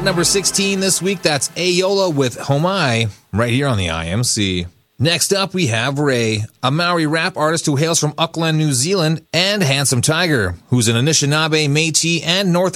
number 16 this week, that's Ayola with Homai, right here on the IMC. Next up, we have Ray, a Maori rap artist who hails from Auckland, New Zealand, and Handsome Tiger, who's an Anishinaabe, Métis, and North